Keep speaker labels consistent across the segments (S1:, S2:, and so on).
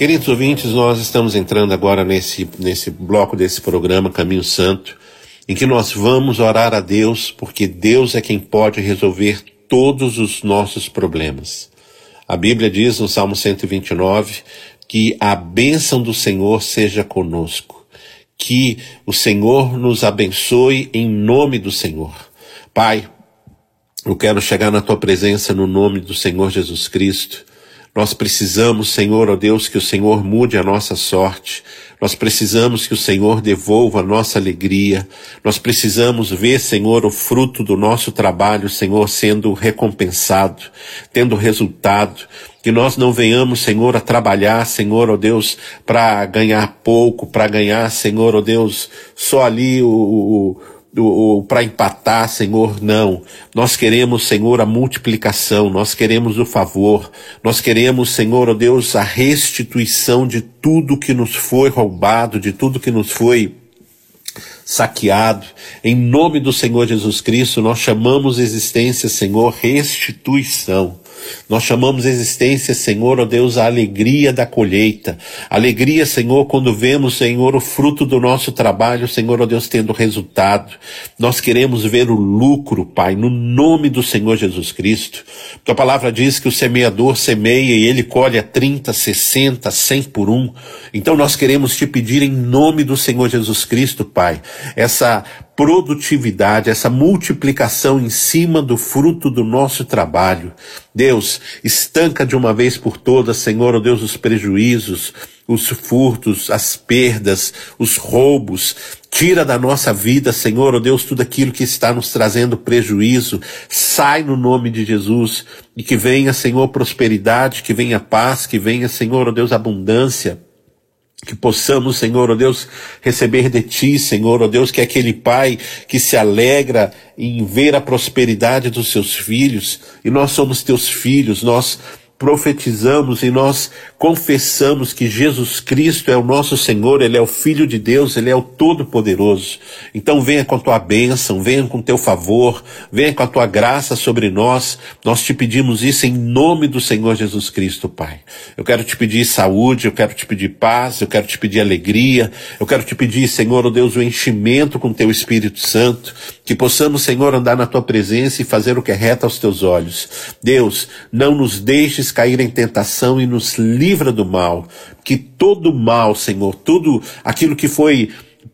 S1: Queridos ouvintes, nós estamos entrando agora nesse bloco desse programa Caminho Santo, em que nós vamos orar a Deus, porque Deus é quem pode resolver todos os nossos problemas. A Bíblia diz no Salmo 129 que a bênção do Senhor seja conosco, que o Senhor nos abençoe em nome do Senhor. Pai, eu quero chegar na tua presença no nome do Senhor Jesus Cristo. Nós precisamos, Senhor, ó Deus, que o Senhor mude a nossa sorte. Nós precisamos que o Senhor devolva a nossa alegria. Nós precisamos ver, Senhor, o fruto do nosso trabalho, Senhor, sendo recompensado, tendo resultado. Que nós não venhamos, Senhor, a trabalhar, Senhor, ó Deus, para ganhar pouco, para ganhar, Senhor, ó Deus, só ali para empatar, Senhor, não. Nós queremos, Senhor, a multiplicação, nós queremos o favor, nós queremos, Senhor, ó Deus, a restituição de tudo que nos foi roubado, de tudo que nos foi saqueado. Em nome do Senhor Jesus Cristo, nós chamamos existência, Senhor, restituição. Nós chamamos existência, Senhor, ó Deus, a alegria da colheita. Alegria, Senhor, quando vemos, Senhor, o fruto do nosso trabalho, Senhor, ó Deus, tendo resultado. Nós queremos ver o lucro, Pai, no nome do Senhor Jesus Cristo. Tua palavra diz que o semeador semeia e ele colhe a 30, 60, 100 por um. Então nós queremos te pedir em nome do Senhor Jesus Cristo, Pai, essa produtividade, essa multiplicação em cima do fruto do nosso trabalho. Deus, estanca de uma vez por todas, Senhor, ó Deus, os prejuízos, os furtos, as perdas, os roubos. Tira da nossa vida, Senhor, ó Deus, tudo aquilo que está nos trazendo prejuízo. Sai no nome de Jesus e que venha, Senhor, prosperidade, que venha paz, que venha, Senhor, ó Deus, abundância. Que possamos, Senhor, ó Deus, receber de Ti, Senhor, ó Deus, que é aquele Pai que se alegra em ver a prosperidade dos seus filhos. E nós somos Teus filhos, nós profetizamos e nós confessamos que Jesus Cristo é o nosso Senhor, Ele é o Filho de Deus, Ele é o Todo-Poderoso. Então venha com a Tua bênção, venha com o Teu favor, venha com a Tua graça sobre nós. Nós te pedimos isso em nome do Senhor Jesus Cristo, Pai. Eu quero te pedir saúde, eu quero te pedir paz, eu quero te pedir alegria, eu quero te pedir, Senhor, ó Deus, o enchimento com Teu Espírito Santo, que possamos, Senhor, andar na Tua presença e fazer o que é reto aos Teus olhos. Deus, não nos deixes cair em tentação e nos livra do mal, que todo mal, Senhor, tudo aquilo que foi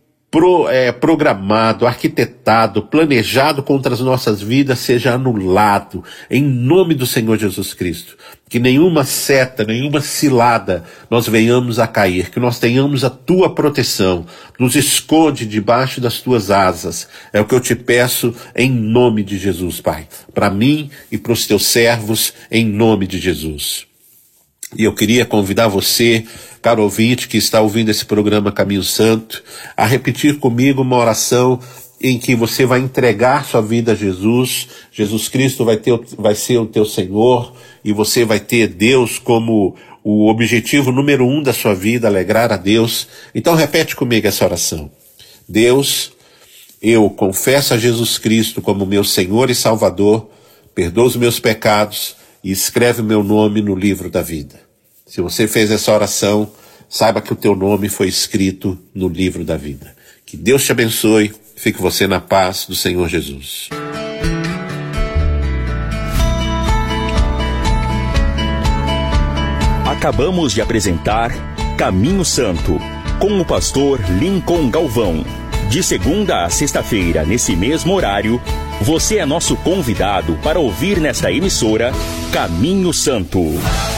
S1: programado, arquitetado, planejado contra as nossas vidas seja anulado, em nome do Senhor Jesus Cristo. Que nenhuma seta, nenhuma cilada nós venhamos a cair, que nós tenhamos a Tua proteção, nos esconde debaixo das Tuas asas. É o que eu te peço em nome de Jesus, Pai, para mim e para os Teus servos, em nome de Jesus. E eu queria convidar você, caro ouvinte, que está ouvindo esse programa Caminho Santo, a repetir comigo uma oração em que você vai entregar sua vida a Jesus. Jesus Cristo vai ser o teu Senhor e você vai ter Deus como o objetivo número 1 da sua vida, alegrar a Deus. Então repete comigo essa oração. Deus, eu confesso a Jesus Cristo como meu Senhor e Salvador, perdoa os meus pecados e escreve o meu nome no livro da vida. Se você fez essa oração, saiba que o teu nome foi escrito no livro da vida. Que Deus te abençoe, fique você na paz do Senhor Jesus.
S2: Acabamos de apresentar Caminho Santo, com o pastor Lincoln Galvão. De segunda a sexta-feira, nesse mesmo horário, você é nosso convidado para ouvir nesta emissora Caminho Santo.